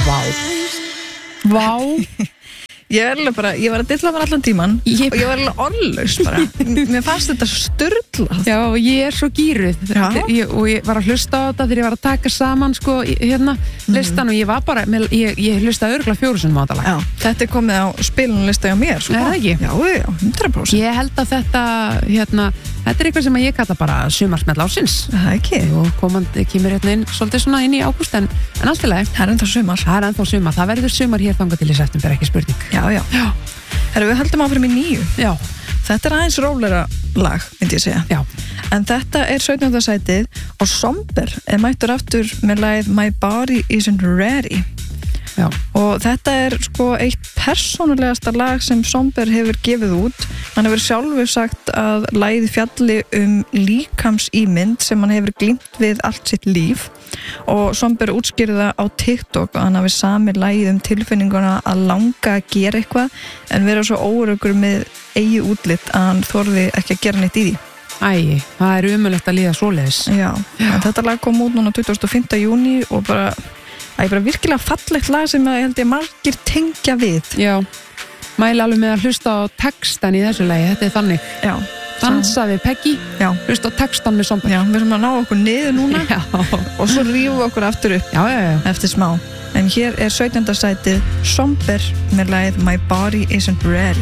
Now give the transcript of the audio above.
Vá Ég var að dilla mér allan tíman og ég var alveg orðlaus bara. Mér fannst þetta sturlað. Já, ég svo gýruð og ég var að hlusta á þetta þegar ég var að taka saman sko, listan og ég var bara ég hlustaði örugglega 4 sinnum á þetta lag. Já, þetta komið á spilunlista hjá mér sko. Er það ekki? Já, 100%. Ég held að þetta þetta eitthvað sem ég kalla bara sumarsmell ársins. Það ekki? Og kemur inn svolítið svona inn í ágúst en allt í lagi. Það er ennþá sumar. Það verður sumar hér þangað til í september, ekki spurning. Já. Herru, við höldum áfram í 9. Já. Þetta er aðeins rólegra lag, myndi ég segja. Já. En þetta er 17. sætið og Somber er mættur aftur með lagið My Body Isn't Ready. Já. Og þetta er sko eitt persónulegasta lag sem Somber hefur gefið út. Hann hefur sjálfur sagt að lagið fjalli líkamsímynd sem hann hefur glímt við allt sitt líf og Somber útskýrði það á TikTok og hann hafi samið lagið tilfinninguna að langa að gera eitthvað en vera svo óöruggur með eigi útlit að hann þorði ekki að gera neitt í því. Það er umulegt að líða svoleiðis. Já. En þetta lag kom út núna 25. júní og bara virkilega fallegt lag sem ég held ég margir tengja við. Já, mæli alveg með að hlusta á textan í þessu lagi, þetta er þannig. Já. Dansa við Peggy, hlusta á textan með Somber. Já, við erum að ná okkur niður núna og svo rífum við okkur aftur upp eftir smá. En hér er 17. sætið Somber með lagið My Body Isn't Ready.